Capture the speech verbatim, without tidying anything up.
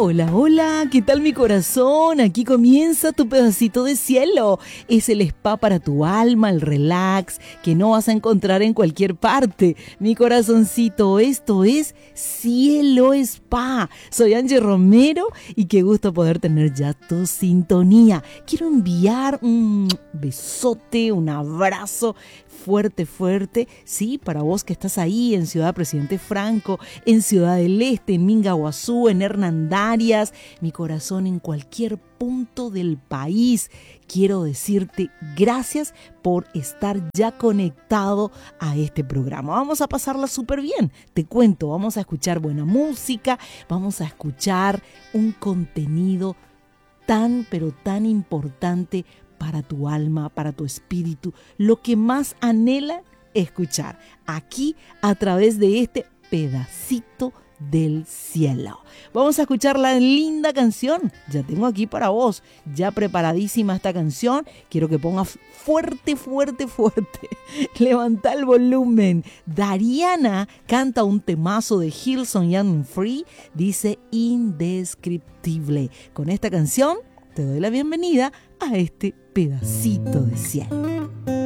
Hola, hola, ¿qué tal mi corazón? Aquí comienza tu pedacito de cielo. Es el spa para tu alma, el relax que no vas a encontrar en cualquier parte. Mi corazoncito, esto es Cielo Spa. Soy Angie Romero y qué gusto poder tener ya tu sintonía. Quiero enviar un besote, un abrazo fuerte, fuerte, sí, para vos que estás ahí en Ciudad Presidente Franco, en Ciudad del Este, en Mingaguazú, en Hernandarias, mi corazón, en cualquier punto del país. Quiero decirte gracias por estar ya conectado a este programa. Vamos a pasarla súper bien, te cuento, vamos a escuchar buena música, vamos a escuchar un contenido tan, pero tan importante para tu alma, para tu espíritu, lo que más anhela escuchar aquí a través de este pedacito del cielo. Vamos a escuchar la linda canción. Ya tengo aquí para vos, ya preparadísima esta canción. Quiero que pongas fuerte, fuerte, fuerte. Levanta el volumen. Dariana canta un temazo de Hillsong Young and Free. Dice indescriptible. Con esta canción te doy la bienvenida a este pedacito de cielo.